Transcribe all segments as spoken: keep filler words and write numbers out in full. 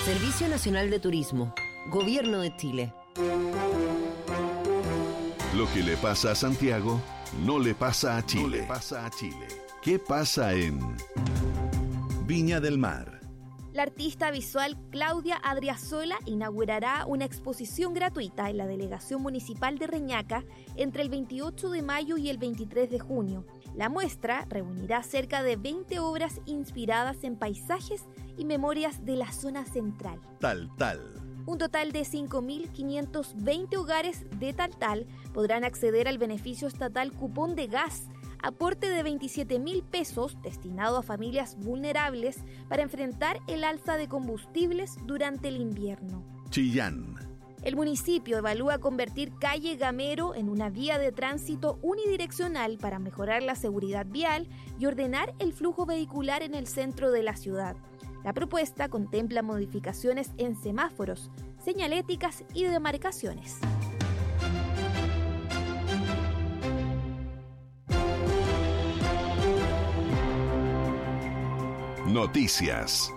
Servicio Nacional de Turismo, Gobierno de Chile. Lo que le pasa a Santiago, no le pasa a Chile. No le pasa a Chile. ¿Qué pasa en Viña del Mar? La artista visual Claudia Adriasola inaugurará una exposición gratuita en la Delegación Municipal de Reñaca entre el veintiocho de mayo y el veintitrés de junio. La muestra reunirá cerca de veinte obras inspiradas en paisajes y memorias de la zona central. Tal Tal. Un total de cinco mil quinientos veinte hogares de Tal Tal podrán acceder al beneficio estatal cupón de gas, aporte de veintisiete mil pesos destinado a familias vulnerables para enfrentar el alza de combustibles durante el invierno. Chillán. El municipio evalúa convertir calle Gamero en una vía de tránsito unidireccional para mejorar la seguridad vial y ordenar el flujo vehicular en el centro de la ciudad. La propuesta contempla modificaciones en semáforos, señaléticas y demarcaciones. Noticias.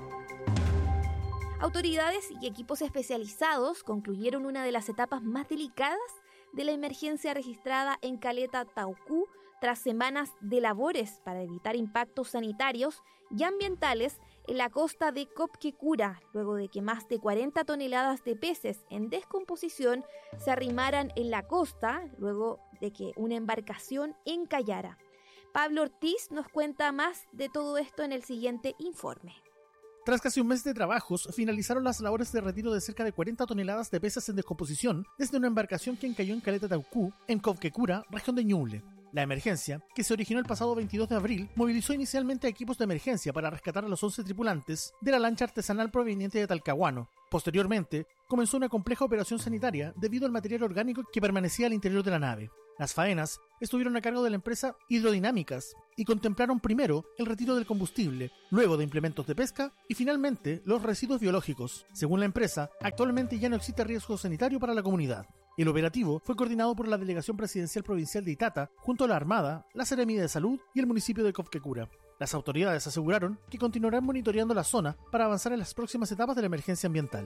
Autoridades y equipos especializados concluyeron una de las etapas más delicadas de la emergencia registrada en Caleta Taucú tras semanas de labores para evitar impactos sanitarios y ambientales en la costa de Copquecura, luego de que más de cuarenta toneladas de peces en descomposición se arrimaran en la costa, luego de que una embarcación encallara. Pablo Ortiz nos cuenta más de todo esto en el siguiente informe. Tras casi un mes de trabajos, finalizaron las labores de retiro de cerca de cuarenta toneladas de peces en descomposición desde una embarcación que encalló en Caleta Taucú, en Copquecura, región de Ñuble. La emergencia, que se originó el pasado veintidós de abril, movilizó inicialmente a equipos de emergencia para rescatar a los once tripulantes de la lancha artesanal proveniente de Talcahuano. Posteriormente, comenzó una compleja operación sanitaria debido al material orgánico que permanecía al interior de la nave. Las faenas estuvieron a cargo de la empresa Hidrodinámicas y contemplaron primero el retiro del combustible, luego de implementos de pesca y finalmente los residuos biológicos. Según la empresa, actualmente ya no existe riesgo sanitario para la comunidad. El operativo fue coordinado por la Delegación Presidencial Provincial de Itata, junto a la Armada, la Seremía de Salud y el municipio de Copquecura. Las autoridades aseguraron que continuarán monitoreando la zona para avanzar en las próximas etapas de la emergencia ambiental.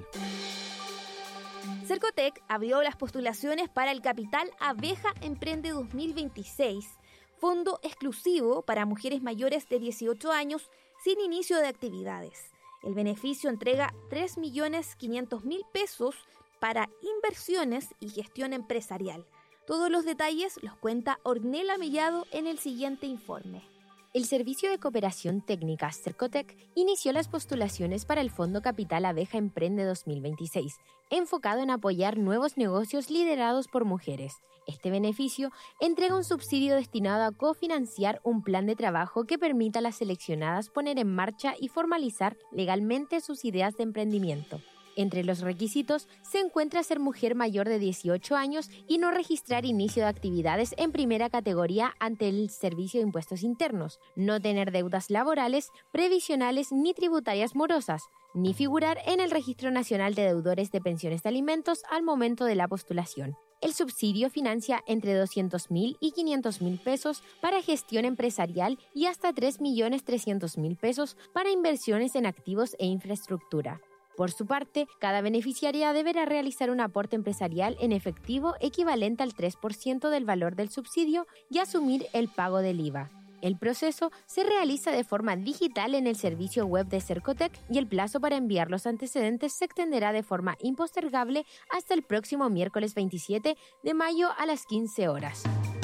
Cercotec abrió las postulaciones para el Capital Abeja Emprende dos mil veintiséis, fondo exclusivo para mujeres mayores de dieciocho años sin inicio de actividades. El beneficio entrega tres millones quinientos mil pesos para inversiones y gestión empresarial. Todos los detalles los cuenta Ornella Mellado en el siguiente informe. El Servicio de Cooperación Técnica Cercotec inició las postulaciones para el Fondo Capital Abeja Emprende dos mil veintiséis, enfocado en apoyar nuevos negocios liderados por mujeres. Este beneficio entrega un subsidio destinado a cofinanciar un plan de trabajo que permita a las seleccionadas poner en marcha y formalizar legalmente sus ideas de emprendimiento. Entre los requisitos se encuentra ser mujer mayor de dieciocho años y no registrar inicio de actividades en primera categoría ante el Servicio de Impuestos Internos, no tener deudas laborales, previsionales ni tributarias morosas, ni figurar en el Registro Nacional de Deudores de Pensiones de Alimentos al momento de la postulación. El subsidio financia entre doscientos mil y quinientos mil pesos para gestión empresarial y hasta tres millones trescientos mil pesos para inversiones en activos e infraestructura. Por su parte, cada beneficiaria deberá realizar un aporte empresarial en efectivo equivalente al tres por ciento del valor del subsidio y asumir el pago del I V A. El proceso se realiza de forma digital en el servicio web de Cercotec y el plazo para enviar los antecedentes se extenderá de forma impostergable hasta el próximo miércoles veintisiete de mayo a las quince horas.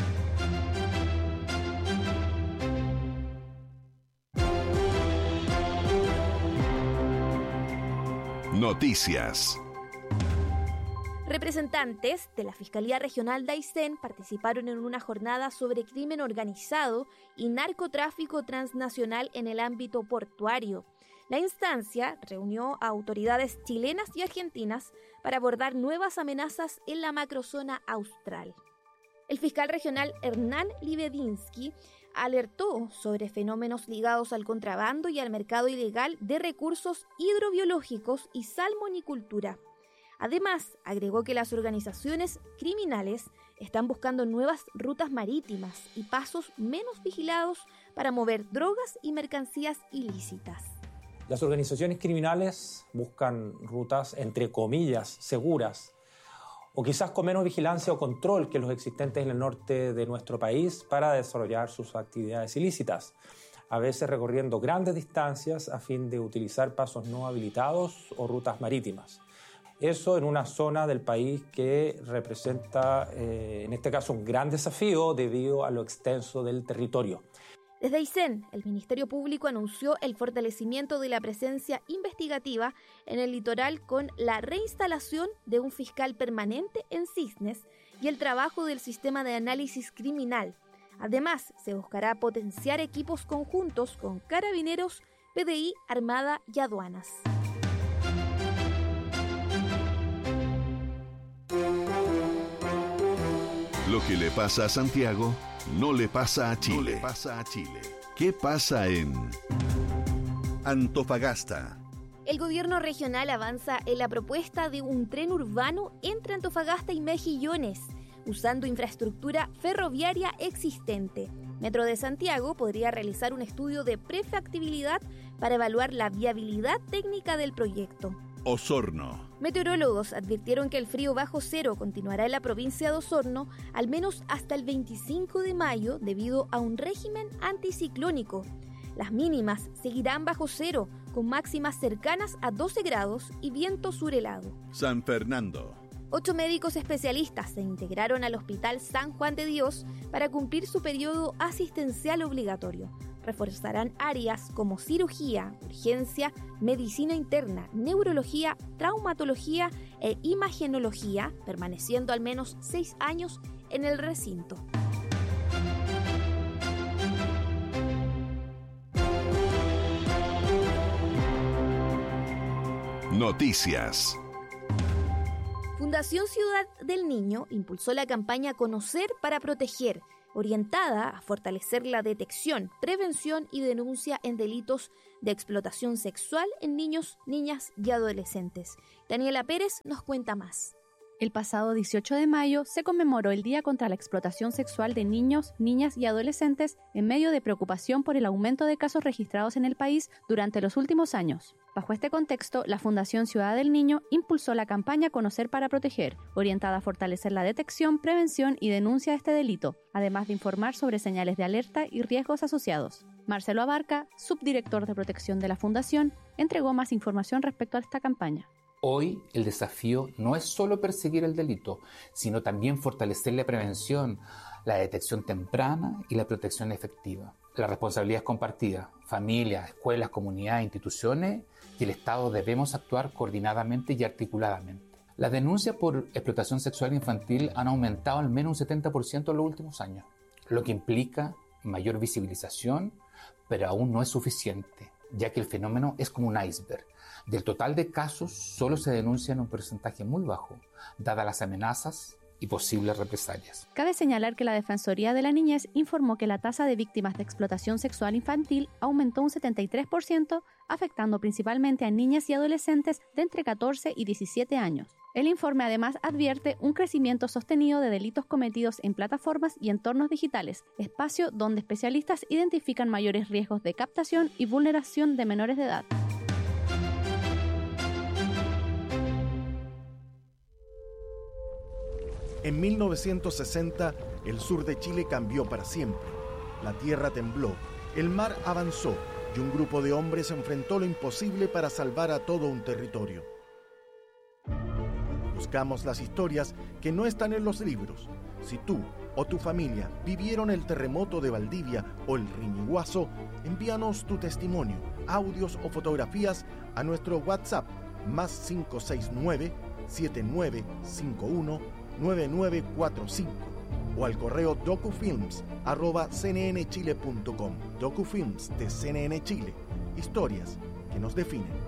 Noticias. Representantes de la Fiscalía Regional de Aysén participaron en una jornada sobre crimen organizado y narcotráfico transnacional en el ámbito portuario. La instancia reunió a autoridades chilenas y argentinas para abordar nuevas amenazas en la macrozona austral. El fiscal regional Hernán Libedinsky alertó sobre fenómenos ligados al contrabando y al mercado ilegal de recursos hidrobiológicos y salmonicultura. Además, agregó que las organizaciones criminales están buscando nuevas rutas marítimas y pasos menos vigilados para mover drogas y mercancías ilícitas. Las organizaciones criminales buscan rutas, entre comillas, seguras, o quizás con menos vigilancia o control que los existentes en el norte de nuestro país para desarrollar sus actividades ilícitas, a veces recorriendo grandes distancias a fin de utilizar pasos no habilitados o rutas marítimas. Eso en una zona del país que representa, eh, en este caso, un gran desafío debido a lo extenso del territorio. Desde Aysén, el Ministerio Público anunció el fortalecimiento de la presencia investigativa en el litoral con la reinstalación de un fiscal permanente en Cisnes y el trabajo del sistema de análisis criminal. Además, se buscará potenciar equipos conjuntos con Carabineros, P D I, Armada y Aduanas. Lo que le pasa a Santiago no le pasa a Chile. No le pasa a Chile. ¿Qué pasa en Antofagasta? El gobierno regional avanza en la propuesta de un tren urbano entre Antofagasta y Mejillones, usando infraestructura ferroviaria existente. Metro de Santiago podría realizar un estudio de prefactibilidad para evaluar la viabilidad técnica del proyecto. Osorno. Meteorólogos advirtieron que el frío bajo cero continuará en la provincia de Osorno al menos hasta el veinticinco de mayo debido a un régimen anticiclónico. Las mínimas seguirán bajo cero, con máximas cercanas a doce grados y viento surhelado. San Fernando. Ocho médicos especialistas se integraron al Hospital San Juan de Dios para cumplir su periodo asistencial obligatorio. Reforzarán áreas como cirugía, urgencia, medicina interna, neurología, traumatología e imagenología, permaneciendo al menos seis años en el recinto. Noticias. Fundación Ciudad del Niño impulsó la campaña Conocer para Proteger, orientada a fortalecer la detección, prevención y denuncia en delitos de explotación sexual en niños, niñas y adolescentes. Daniela Pérez nos cuenta más. El pasado dieciocho de mayo se conmemoró el Día contra la Explotación Sexual de Niños, Niñas y Adolescentes en medio de preocupación por el aumento de casos registrados en el país durante los últimos años. Bajo este contexto, la Fundación Ciudad del Niño impulsó la campaña Conocer para Proteger, orientada a fortalecer la detección, prevención y denuncia de este delito, además de informar sobre señales de alerta y riesgos asociados. Marcelo Abarca, subdirector de protección de la Fundación, entregó más información respecto a esta campaña. Hoy el desafío no es solo perseguir el delito, sino también fortalecer la prevención, la detección temprana y la protección efectiva. La responsabilidad es compartida. Familias, escuelas, comunidades, instituciones y el Estado debemos actuar coordinadamente y articuladamente. Las denuncias por explotación sexual infantil han aumentado al menos un setenta por ciento en los últimos años, lo que implica mayor visibilización, pero aún no es suficiente, ya que el fenómeno es como un iceberg. Del total de casos, solo se denuncian un porcentaje muy bajo, dadas las amenazas y posibles represalias. Cabe señalar que la Defensoría de la Niñez informó que la tasa de víctimas de explotación sexual infantil aumentó un setenta y tres por ciento, afectando principalmente a niñas y adolescentes de entre catorce y diecisiete años. El informe además advierte un crecimiento sostenido de delitos cometidos en plataformas y entornos digitales, espacio donde especialistas identifican mayores riesgos de captación y vulneración de menores de edad. En mil novecientos sesenta, el sur de Chile cambió para siempre. La tierra tembló, el mar avanzó y un grupo de hombres enfrentó lo imposible para salvar a todo un territorio. Buscamos las historias que no están en los libros. Si tú o tu familia vivieron el terremoto de Valdivia o el Riñiguazo, envíanos tu testimonio, audios o fotografías a nuestro WhatsApp más cinco seis nueve, siete nueve cinco uno, nueve nueve cuatro cinco o al correo docufilms arroba c n n chile punto com. Docufilms de C N N Chile. Historias que nos definen.